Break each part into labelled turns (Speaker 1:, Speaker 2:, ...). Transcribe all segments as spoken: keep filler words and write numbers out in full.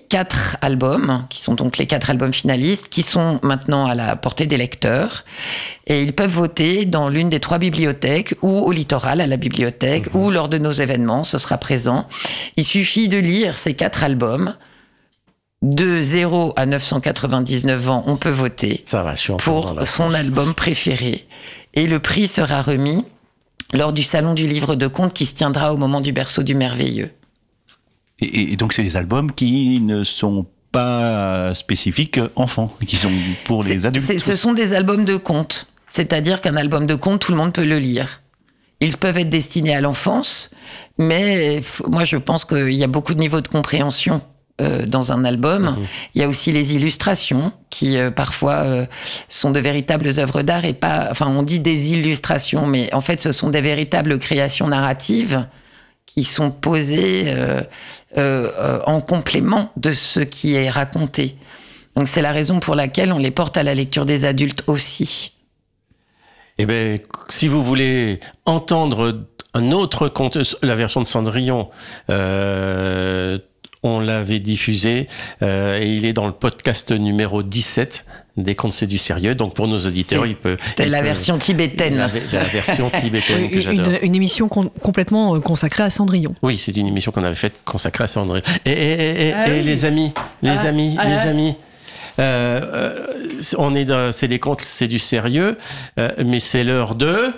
Speaker 1: quatre albums, qui sont donc les quatre albums finalistes, qui sont maintenant à la portée des lecteurs. Et ils peuvent voter dans l'une des trois bibliothèques, ou au littoral, à la bibliothèque, mmh. ou lors de nos événements, ce sera présent. Il suffit de lire ces quatre albums. De zéro à neuf cent quatre-vingt-dix-neuf ans, on peut voter
Speaker 2: Ça va, je suis
Speaker 1: pour son album préféré. Et le prix sera remis lors du Salon du Livre de Contes qui se tiendra au moment du Berceau du Merveilleux.
Speaker 3: Et, et donc, c'est des albums qui ne sont pas spécifiques enfants, qui sont pour les
Speaker 1: c'est,
Speaker 3: adultes.
Speaker 1: C'est, ce sont des albums de contes. C'est-à-dire qu'un album de contes, tout le monde peut le lire. Ils peuvent être destinés à l'enfance, mais moi, je pense qu'il y a beaucoup de niveaux de compréhension Euh, dans un album. Mmh. Il y a aussi les illustrations qui euh, parfois euh, sont de véritables œuvres d'art et pas, enfin on dit des illustrations, mais en fait ce sont des véritables créations narratives qui sont posées euh, euh, euh, en complément de ce qui est raconté. Donc c'est la raison pour laquelle on les porte à la lecture des adultes aussi.
Speaker 2: Eh bien, si vous voulez entendre un autre conte, la version de Cendrillon, euh, on l'avait diffusé euh, et il est dans le podcast numéro dix-sept des Contes c'est du sérieux. Donc pour nos auditeurs,
Speaker 1: c'est,
Speaker 2: il peut...
Speaker 1: C'est
Speaker 2: il
Speaker 1: la
Speaker 2: peut,
Speaker 1: version tibétaine.
Speaker 2: La, la version tibétaine
Speaker 4: oui,
Speaker 2: que j'adore.
Speaker 4: Une, une émission con, complètement consacrée à Cendrillon.
Speaker 2: Oui, c'est une émission qu'on avait faite consacrée à Cendrillon. Et, et, et,
Speaker 4: ah,
Speaker 2: et
Speaker 4: oui.
Speaker 2: les amis, les
Speaker 4: ah,
Speaker 2: amis,
Speaker 4: ah,
Speaker 2: les
Speaker 4: ah.
Speaker 2: amis... Euh, euh, on est dans, c'est les contes, c'est du sérieux, euh, mais c'est l'heure de...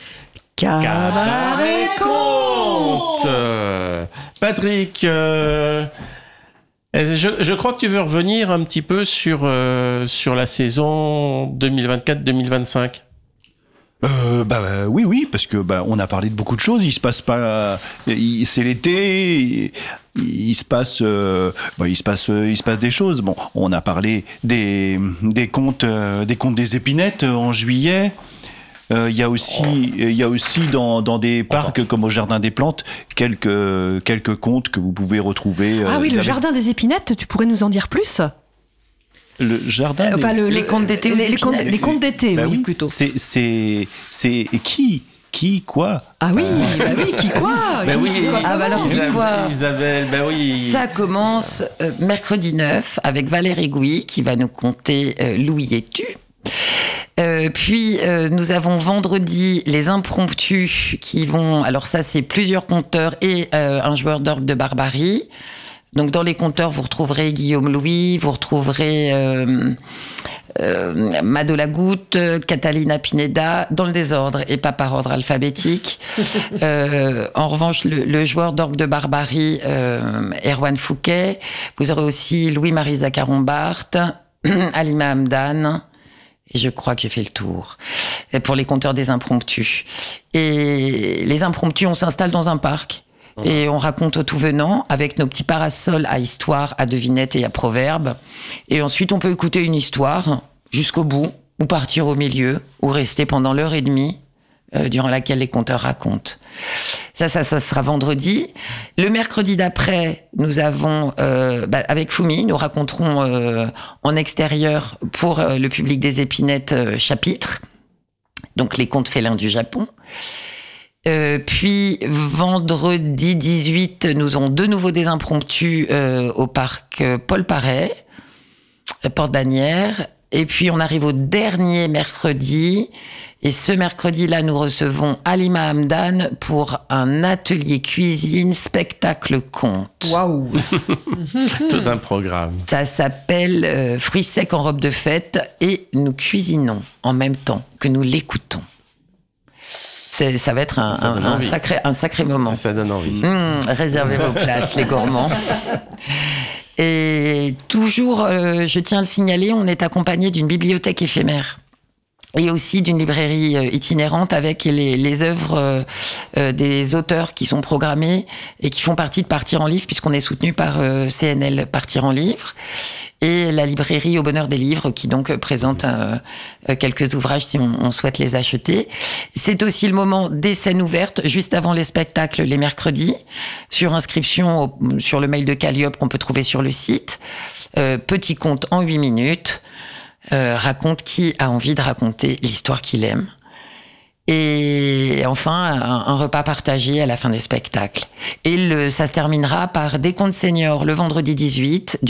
Speaker 4: Cabaret
Speaker 2: Conte. euh, Patrick... Euh, Je, je crois que tu veux revenir un petit peu sur, euh, sur la saison deux mille vingt-quatre deux mille vingt-cinq.
Speaker 3: Euh, bah euh, oui oui parce que bah on a parlé de beaucoup de choses. Il se passe pas, il, c'est l'été, il, il se passe, euh, bah, il se passe, il se passe des choses. Bon, on a parlé des des contes, euh, des contes des épinettes en juillet. Il euh, y a aussi, il y a aussi dans, dans des parcs comme au Jardin des Plantes quelques, quelques contes que vous pouvez retrouver.
Speaker 4: Ah
Speaker 3: euh,
Speaker 4: oui, le
Speaker 3: avec...
Speaker 4: Jardin des Épinettes, tu pourrais nous en dire plus ?
Speaker 3: Le jardin
Speaker 4: euh, enfin,
Speaker 3: des...
Speaker 4: le,
Speaker 1: les contes d'été,
Speaker 4: les, les, contes, les contes d'été,
Speaker 3: bah
Speaker 4: oui,
Speaker 3: oui,
Speaker 4: plutôt.
Speaker 3: C'est, c'est, c'est qui, qui, quoi ?
Speaker 4: Ah oui, euh... bah oui, qui quoi ?
Speaker 2: Bah
Speaker 4: qui,
Speaker 2: oui,
Speaker 4: qui, quoi
Speaker 1: ah bah alors
Speaker 2: Isabelle,
Speaker 1: qui quoi
Speaker 2: Isabelle, bah oui.
Speaker 1: Ça commence euh, mercredi neuf avec Valérie Gouy qui va nous conter euh, Louis et tu. Euh, puis euh, nous avons vendredi les impromptus qui vont, alors ça c'est plusieurs conteurs et euh, un joueur d'orgue de barbarie. Donc dans les conteurs vous retrouverez Guillaume Louis, vous retrouverez euh, euh, Mado Lagoutte, Catalina Pineda, dans le désordre et pas par ordre alphabétique. euh, en revanche le, le joueur d'orgue de barbarie euh, Erwan Fouquet, vous aurez aussi Louis-Marie Zaccaron-Barthes, Alima Hamdan. Et je crois que j'ai fait le tour pour les compteurs des impromptus. Et les impromptus, on s'installe dans un parc et on raconte au tout venant avec nos petits parasols à histoire, à devinette et à proverbe. Et ensuite, on peut écouter une histoire jusqu'au bout ou partir au milieu ou rester pendant l'heure et demie euh, durant laquelle les conteurs racontent. Ça, ça, ça sera vendredi. Le mercredi d'après, nous avons, euh, bah, avec Fumi, nous raconterons euh, en extérieur pour euh, le public des Épinettes euh, chapitre, donc les contes félins du Japon. Euh, puis vendredi dix-huit, nous aurons de nouveau des impromptus euh, au parc Paul Paré, Porte d'Asnières. Et puis on arrive au dernier mercredi. Et ce mercredi-là, nous recevons Alima Hamdan pour un atelier cuisine, spectacle, conte.
Speaker 4: Waouh.
Speaker 2: Tout un programme.
Speaker 1: Ça s'appelle euh, Fruits secs en robe de fête et nous cuisinons en même temps que nous l'écoutons. C'est, ça va être un,
Speaker 2: Ça
Speaker 1: un, un, sacré, un sacré moment.
Speaker 2: Ça donne envie.
Speaker 1: Mmh, réservez vos places, les gourmands. Et toujours, euh, je tiens à le signaler, on est accompagné d'une bibliothèque éphémère. Et aussi d'une librairie itinérante avec les, les œuvres euh, des auteurs qui sont programmés et qui font partie de Partir en Livre, puisqu'on est soutenu par euh, C N L Partir en Livre. Et la librairie Au Bonheur des Livres, qui donc présente euh, quelques ouvrages si on, on souhaite les acheter. C'est aussi le moment des scènes ouvertes, juste avant les spectacles, les mercredis, sur inscription au, sur le mail de Calliope qu'on peut trouver sur le site. Euh, petit conte en huit minutes. Euh, raconte qui a envie de raconter l'histoire qu'il aime. Et enfin, un, un repas partagé à la fin des spectacles. Et le, ça se terminera par des contes seniors le vendredi dix-huit,